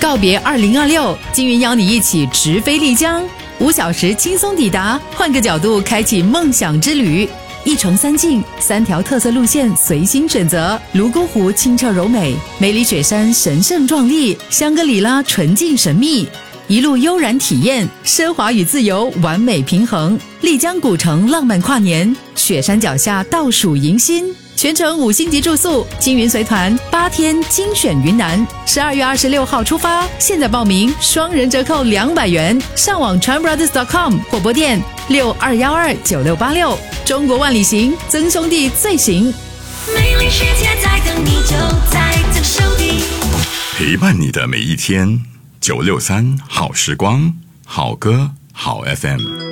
告别2026，金云邀你一起直飞丽江，5小时轻松抵达，换个角度开启梦想之旅。1城3境，3条特色路线随心选择。泸沽湖清澈柔美，梅里雪山神圣壮丽，香格里拉纯净神秘。一路悠然体验，奢华与自由完美平衡。丽江古城浪漫跨年，雪山脚下倒数迎新。全程5星级住宿，金云随团8天精选云南，12月26号出发，现在报名双人折扣200元，上网 tranbrothers.com 或拨电62129686。中国万里行，曾兄弟最行。 美丽世界在等你，就在曾兄弟。 陪伴你的每一天，963好时光，好歌好 FM。